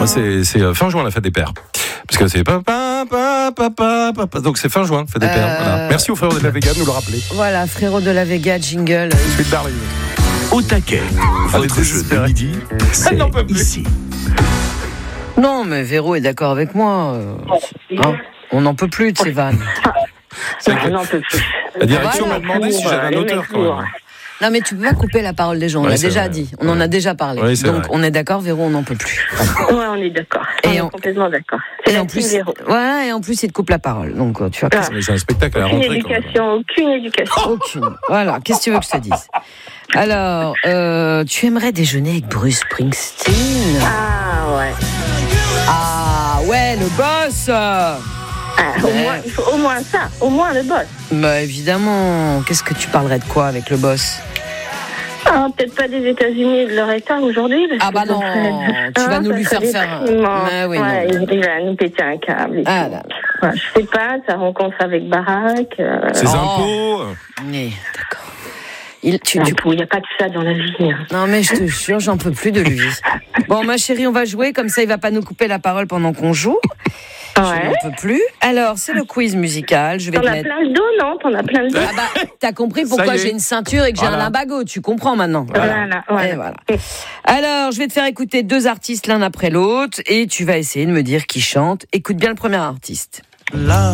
c'est fin juin la fête des pères. Parce que c'est papa, donc c'est fin juin, fête des pères. Voilà. Merci aux frères de la Vega de nous le rappeler. Voilà, frérot de la Vega, jingle. Suite d'arriver. Au taquet, votre jeu de midi, c'est ici. Non, mais Véro est d'accord avec moi. On n'en peut plus de ces vannes. On n'en peut plus. La direction m'a demandé si j'avais un auteur quand même. Non, mais tu peux pas couper la parole des gens, on l'a déjà dit. On en a déjà parlé. Oui, donc, vrai. on est d'accord, Véro, on n'en peut plus. Ouais, on est d'accord. On est complètement d'accord. Et en plus, voilà, et en plus, il te coupe la parole. Donc, tu vois. Mais c'est un spectacle à la rentrée. Aucune éducation. Aucune. Voilà. Qu'est-ce que tu veux que je te dise? Alors, tu aimerais déjeuner avec Bruce Springsteen? Ah, ouais. Ah, ouais, le boss! Il faut au moins ça, au moins le boss. Bah, évidemment. Qu'est-ce que tu parlerais de quoi avec le boss? Peut-être pas des États-Unis et de leur État aujourd'hui. Ah bah non, tu vas nous lui faire faire. Oui, il va nous péter un câble. Ah là. Je sais pas, sa rencontre avec Barack. Ses impôts. Mais d'accord. Il n'y a pas de ça dans la vie. Non mais je te jure, j'en peux plus de lui. Bon ma chérie, on va jouer, comme ça il va pas nous couper la parole pendant qu'on joue. Je n'en peux plus. Alors, c'est le quiz musical. Je vais T'en as plein le dos, non? T'en as plein le dos. Ah bah, t'as compris pourquoi j'ai une ceinture et que j'ai un limbago. Tu comprends maintenant. Voilà. Alors, je vais te faire écouter 2 artistes l'un après l'autre et tu vas essayer de me dire qui chante. Écoute bien le premier artiste. Là.